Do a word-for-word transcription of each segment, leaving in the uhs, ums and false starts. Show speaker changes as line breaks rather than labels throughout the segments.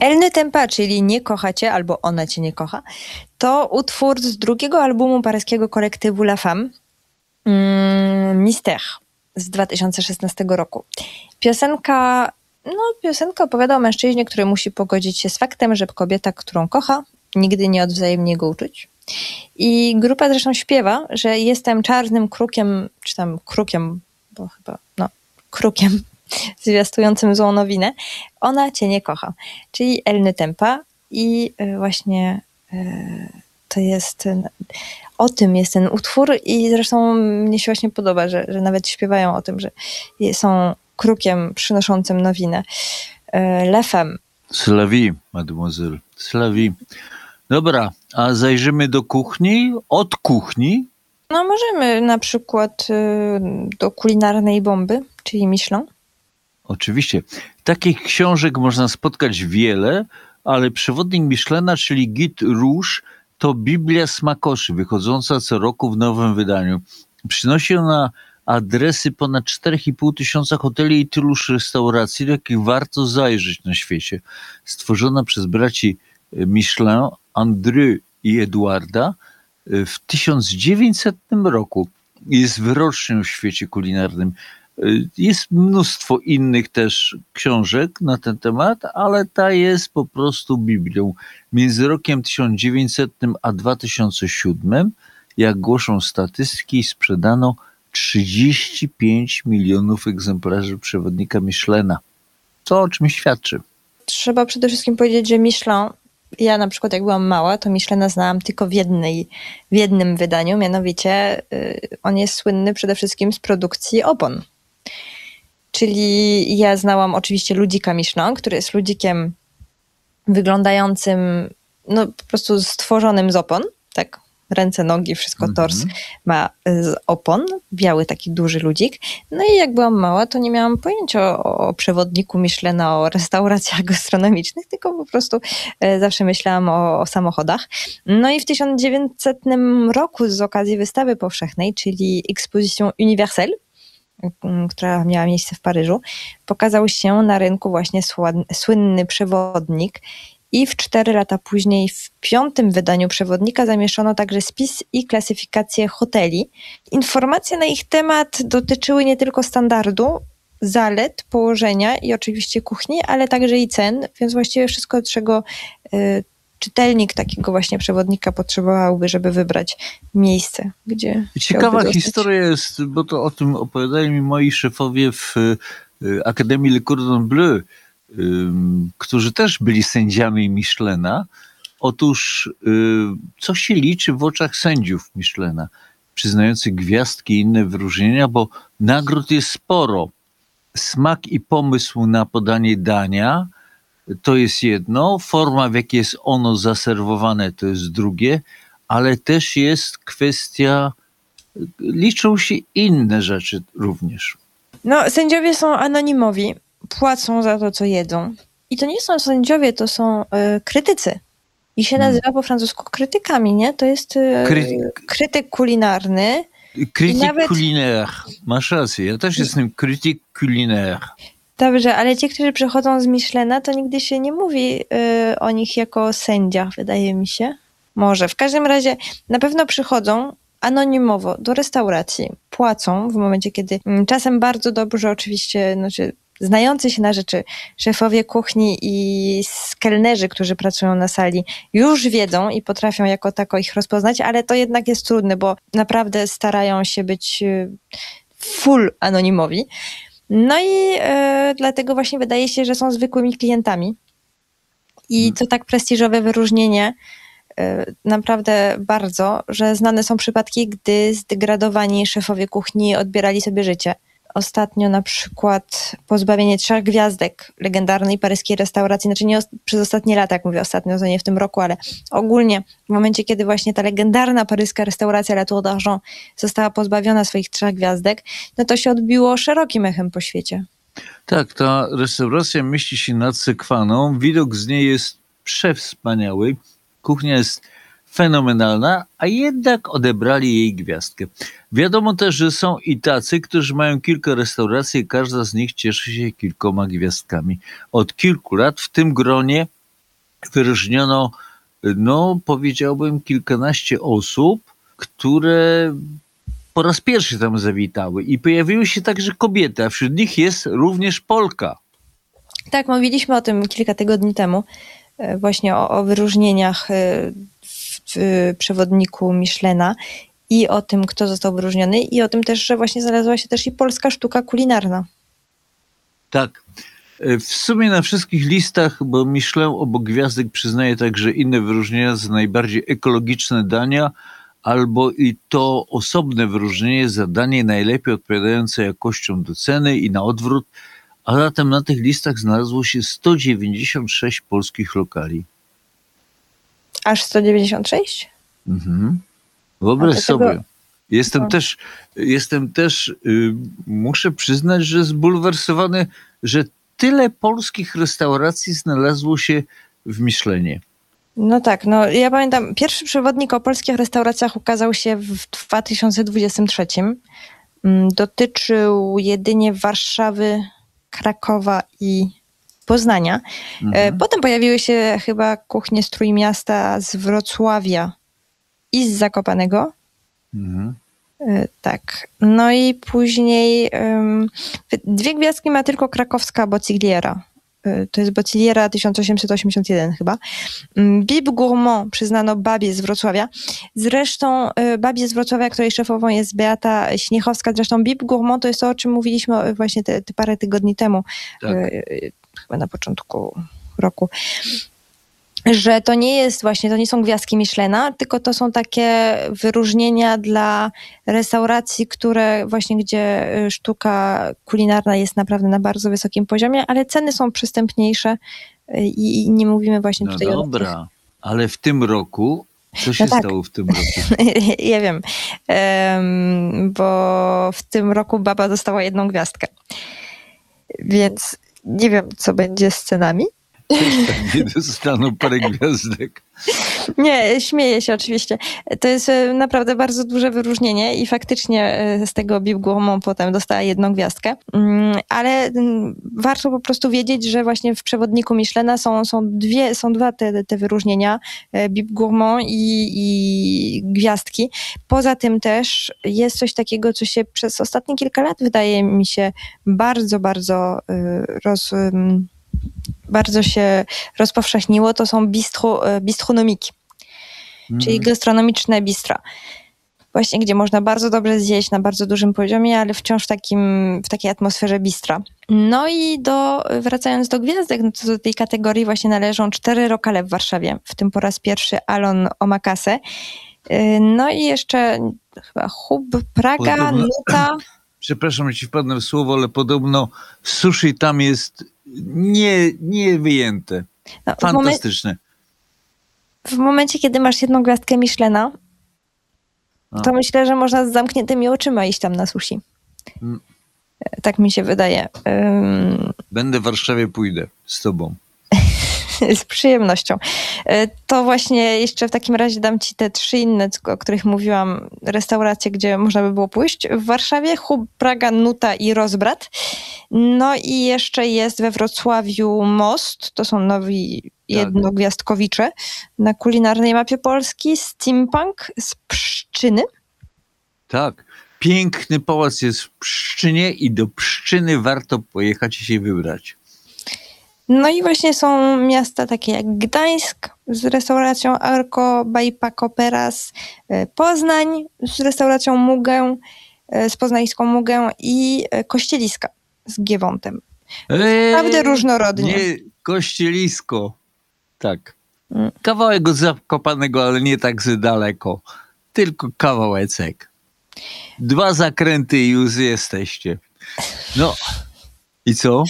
Elle ne t'aime pas, czyli nie kocha cię, albo ona cię nie kocha, to utwór z drugiego albumu paryskiego kolektywu La Femme, mm, Mystère, z dwa tysiące szesnastego roku. Piosenka, no piosenka opowiada o mężczyźnie, który musi pogodzić się z faktem, że kobieta, którą kocha, nigdy nie odwzajemni jego uczuć. I grupa zresztą śpiewa, że jestem czarnym krukiem, czy tam krukiem, bo chyba, no, krukiem, zwiastującym złą nowinę, ona cię nie kocha. Czyli Elle ne t'aime pas i właśnie to jest, o tym jest ten utwór i zresztą mnie się właśnie podoba, że, że nawet śpiewają o tym, że są krukiem przynoszącym nowinę. La Femme.
C'est la vie, mademoiselle. C'est la vie. Dobra, a zajrzymy do kuchni? Od kuchni?
No możemy na przykład do kulinarnej bomby, czyli Michelin.
Oczywiście. Takich książek można spotkać wiele, ale przewodnik Michelina, czyli Guide Rouge, to Biblia smakoszy, wychodząca co roku w nowym wydaniu. Przynosi ona adresy ponad cztery i pół tysiąca hoteli i tyluż restauracji, do jakich warto zajrzeć na świecie. Stworzona przez braci Michelin, André i Eduarda w tysiąc dziewięćsetnym roku. Jest wyrocznią w świecie kulinarnym. Jest mnóstwo innych też książek na ten temat, ale ta jest po prostu Biblią. Między rokiem tysiąc dziewięćsetnym a dwa tysiące siódmym, jak głoszą statystyki, sprzedano trzydzieści pięć milionów egzemplarzy przewodnika Michelina. Co o czym świadczy?
Trzeba przede wszystkim powiedzieć, że Michelin, ja na przykład jak byłam mała, to Michelina znałam tylko w, jednej, w jednym wydaniu, mianowicie y, on jest słynny przede wszystkim z produkcji opon. Czyli ja znałam oczywiście ludzika Michelin, który jest ludzikiem wyglądającym, no po prostu stworzonym z opon, tak? Ręce, nogi, wszystko, mm-hmm. tors ma z opon, biały taki duży ludzik. No i jak byłam mała, to nie miałam pojęcia o, o przewodniku Michelina, o restauracjach gastronomicznych, tylko po prostu e, zawsze myślałam o, o samochodach. No i w tysiąc dziewięćsetnym roku z okazji wystawy powszechnej, czyli Exposition Universelle, która miała miejsce w Paryżu, pokazał się na rynku właśnie słynny przewodnik i w cztery lata później w piątym wydaniu przewodnika zamieszczono także spis i klasyfikację hoteli. Informacje na ich temat dotyczyły nie tylko standardu, zalet, położenia i oczywiście kuchni, ale także i cen, więc właściwie wszystko, czego y, czytelnik takiego właśnie przewodnika potrzebowałby, żeby wybrać miejsce, gdzie...
Ciekawa historia jest, bo to o tym opowiadali mi moi szefowie w y, Akademii Le Cordon Bleu, y, którzy też byli sędziami Michelina. Otóż y, co się liczy w oczach sędziów Michelina, przyznających gwiazdki i inne wyróżnienia, bo nagród jest sporo. Smak i pomysł na podanie dania to jest jedno, forma, w jakiej jest ono zaserwowane, to jest drugie, ale też jest kwestia, liczą się inne rzeczy również.
No, sędziowie są anonimowi, płacą za to, co jedzą. I to nie są sędziowie, to są y, krytycy. I się nazywa hmm. po francusku krytykami, nie? To jest y, Kry... krytyk kulinarny.
Krytyk nawet... culinaire, masz rację, ja też jestem krytyk culinaire.
Dobrze, ale ci, którzy przychodzą z Michelina, to nigdy się nie mówi y, o nich jako sędziach, wydaje mi się. Może. W każdym razie na pewno przychodzą anonimowo do restauracji, płacą w momencie, kiedy y, czasem bardzo dobrze oczywiście, znaczy znający się na rzeczy szefowie kuchni i kelnerzy, którzy pracują na sali, już wiedzą i potrafią jako tako ich rozpoznać, ale to jednak jest trudne, bo naprawdę starają się być y, full anonimowi. No i y, dlatego właśnie wydaje się, że są zwykłymi klientami. I to tak prestiżowe wyróżnienie y, naprawdę bardzo, że znane są przypadki, gdy zdegradowani szefowie kuchni odbierali sobie życie. Ostatnio na przykład pozbawienie trzech gwiazdek legendarnej paryskiej restauracji, znaczy nie o, przez ostatnie lata, jak mówię ostatnio, to nie w tym roku, ale ogólnie w momencie, kiedy właśnie ta legendarna paryska restauracja La Tour d'Argent została pozbawiona swoich trzech gwiazdek, no to się odbiło szerokim echem po świecie.
Tak, ta restauracja mieści się nad Sekwaną, widok z niej jest przewspaniały, kuchnia jest fenomenalna, a jednak odebrali jej gwiazdkę. Wiadomo też, że są i tacy, którzy mają kilka restauracji i każda z nich cieszy się kilkoma gwiazdkami. Od kilku lat w tym gronie wyróżniono, no powiedziałbym, kilkanaście osób, które po raz pierwszy tam zawitały. I pojawiły się także kobiety, a wśród nich jest również Polka.
Tak, mówiliśmy o tym kilka tygodni temu, właśnie o, o wyróżnieniach w, w przewodniku Michelina i o tym, kto został wyróżniony, i o tym też, że właśnie znalazła się też i polska sztuka kulinarna.
Tak. W sumie na wszystkich listach, bo Michelin obok gwiazdek przyznaje także inne wyróżnienia za najbardziej ekologiczne dania, albo i to osobne wyróżnienie za danie najlepiej odpowiadające jakością do ceny i na odwrót, a zatem na tych listach znalazło się sto dziewięćdziesiąt sześć polskich lokali.
Aż sto dziewięćdziesiąt sześć?
Mhm. Wyobraź sobie.
Tego...
Jestem
no.
też, jestem też yy, muszę przyznać, że zbulwersowany, że tyle polskich restauracji znalazło się w Michelinie.
No tak, no ja pamiętam, pierwszy przewodnik o polskich restauracjach ukazał się w dwa tysiące dwudziestym trzecim. Dotyczył jedynie Warszawy, Krakowa i Poznania. Mhm. Potem pojawiły się chyba kuchnie z Trójmiasta, z Wrocławia i z Zakopanego. Mhm. Tak. No i później um, dwie gwiazdki ma tylko krakowska Bociliera. To jest Bociliera tysiąc osiemset osiemdziesiąt jeden chyba. Bib Gourmand przyznano babie z Wrocławia. Zresztą babie z Wrocławia, której szefową jest Beata Śniechowska. Zresztą Bib Gourmand to jest to, o czym mówiliśmy właśnie te, te parę tygodni temu. Tak. Chyba na początku roku. Że to nie jest właśnie, to nie są gwiazdki Michelina, tylko to są takie wyróżnienia dla restauracji, które właśnie, gdzie sztuka kulinarna jest naprawdę na bardzo wysokim poziomie, ale ceny są przystępniejsze i, i nie mówimy właśnie
no
tutaj
dobra, o... dobra, ale w tym roku, co się
no tak.
stało w tym roku?
Ja wiem, um, bo w tym roku baba dostała jedną gwiazdkę, więc nie wiem, co będzie z cenami.
Też pewnie dostaną parę gwiazdek.
Nie, śmieję się oczywiście. To jest naprawdę bardzo duże wyróżnienie i faktycznie z tego Bib Gourmand potem dostała jedną gwiazdkę. Ale warto po prostu wiedzieć, że właśnie w przewodniku Michelina są, są, dwie, są dwa te, te wyróżnienia, Bib Gourmand i, i gwiazdki. Poza tym też jest coś takiego, co się przez ostatnie kilka lat wydaje mi się bardzo, bardzo roz... bardzo się rozpowszechniło, to są bistro, bistronomiki, mm. czyli gastronomiczne bistra. Właśnie, gdzie można bardzo dobrze zjeść na bardzo dużym poziomie, ale wciąż w, takim, w takiej atmosferze bistra. No i do, wracając do gwiazdek, no to do tej kategorii właśnie należą cztery lokale w Warszawie, w tym po raz pierwszy Alon Omakase. No i jeszcze chyba Hub, Praga, podobno, Nuta.
Przepraszam, że ci wpadnę w słowo, ale podobno sushi tam jest nie, nie wyjęte. No, fantastyczne.
W, momen- w momencie, kiedy masz jedną gwiazdkę Michelina, no. to myślę, że można z zamkniętymi oczyma iść tam na sushi. Hmm. Tak mi się wydaje. Um...
Będę w Warszawie, pójdę z tobą.
Z przyjemnością. To właśnie jeszcze w takim razie dam ci te trzy inne, o których mówiłam, restauracje, gdzie można by było pójść. W Warszawie Hub, Praga, Nuta i Rozbrat. No i jeszcze jest we Wrocławiu Most. To są nowi jednogwiazdkowicze na kulinarnej mapie Polski. Steampunk z Pszczyny.
Tak. Piękny pałac jest w Pszczynie i do Pszczyny warto pojechać i się wybrać.
No i właśnie są miasta takie jak Gdańsk z restauracją Arco by Paco Peras, Poznań z restauracją Mugę, z poznańską Mugę i Kościeliska z Giewontem. Naprawdę eee, różnorodnie.
Nie, Kościelisko. Tak. Hmm. Kawałek od Zakopanego, ale nie tak z daleko. Tylko kawałeczek. Dwa zakręty i już jesteście. No. I co?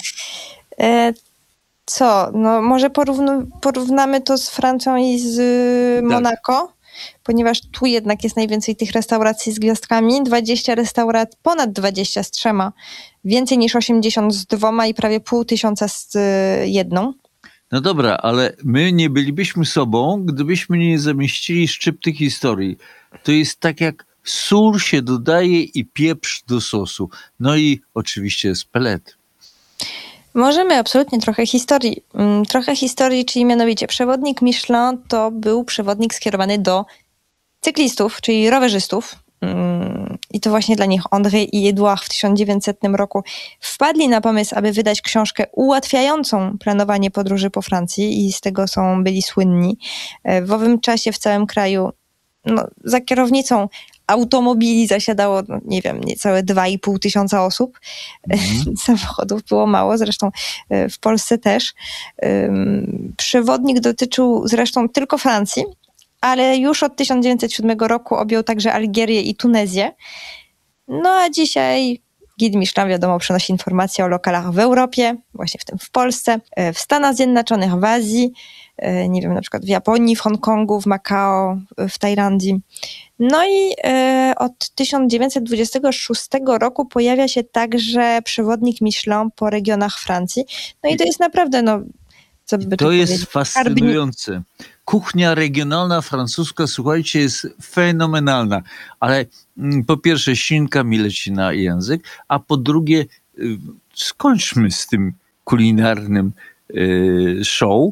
E- Co? No może porównu- porównamy to z Francją i z tak. Monako, ponieważ tu jednak jest najwięcej tych restauracji z gwiazdkami. dwadzieścia restauracji, ponad dwadzieścia z trzema, więcej niż osiemdziesiąt z dwoma i prawie pół tysiąca z jedną.
No dobra, ale my nie bylibyśmy sobą, gdybyśmy nie zamieścili szczypty historii. To jest tak jak sól się dodaje i pieprz do sosu. No i oczywiście jest pelet.
Możemy, absolutnie, trochę historii. Trochę historii, czyli mianowicie przewodnik Michelin to był przewodnik skierowany do cyklistów, czyli rowerzystów. I to właśnie dla nich André i Edouard w tysiąc dziewięćsetnym roku wpadli na pomysł, aby wydać książkę ułatwiającą planowanie podróży po Francji i z tego są byli słynni. W owym czasie w całym kraju no, za kierownicą automobili zasiadało, no, nie wiem, niecałe dwa i pół tysiąca osób. Mm. Samochodów było mało, zresztą w Polsce też. Przewodnik dotyczył zresztą tylko Francji, ale już od tysiąc dziewięćset siódmego roku objął także Algierię i Tunezję. No a dzisiaj Guide Michelin, wiadomo, przynosi informacje o lokalach w Europie, właśnie w tym w Polsce, w Stanach Zjednoczonych, w Azji, nie wiem, na przykład w Japonii, w Hongkongu, w Makao, w Tajlandii. No i od tysiąc dziewięćset dwudziestego szóstego roku pojawia się także przewodnik Michelin po regionach Francji. No i to jest naprawdę, no, co by
to jest fascynujące. Kuchnia regionalna francuska, słuchajcie, jest fenomenalna, ale po pierwsze ślinka mi leci na język, a po drugie skończmy z tym kulinarnym show.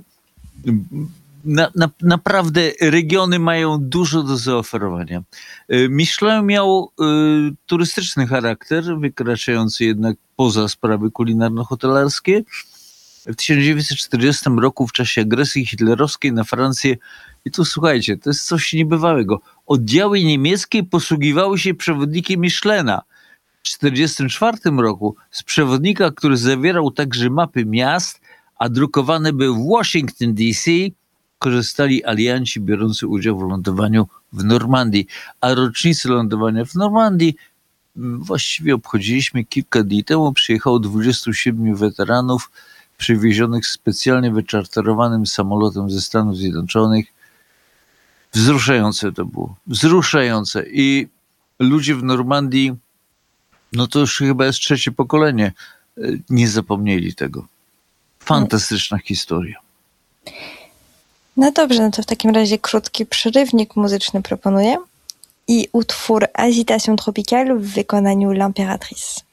Na, na, naprawdę regiony mają dużo do zaoferowania. Michelin miał y, turystyczny charakter, wykraczający jednak poza sprawy kulinarno-hotelarskie. W tysiąc dziewięćset czterdziestym roku w czasie agresji hitlerowskiej na Francję, i tu słuchajcie, to jest coś niebywałego, oddziały niemieckie posługiwały się przewodnikiem Michelina. W tysiąc dziewięćset czterdziestym czwartym roku z przewodnika, który zawierał także mapy miast, a drukowany był w Washington D C, korzystali alianci biorący udział w lądowaniu w Normandii. A rocznicę lądowania w Normandii właściwie obchodziliśmy kilka dni temu. Przyjechało dwudziestu siedmiu weteranów przywiezionych specjalnie wyczarterowanym samolotem ze Stanów Zjednoczonych. Wzruszające to było. Wzruszające. I ludzie w Normandii, no to już chyba jest trzecie pokolenie, nie zapomnieli tego. Fantastyczna historia.
No dobrze, no to w takim razie krótki przerywnik muzyczny proponuję i utwór Agitation Tropicale w wykonaniu L'Impératrice.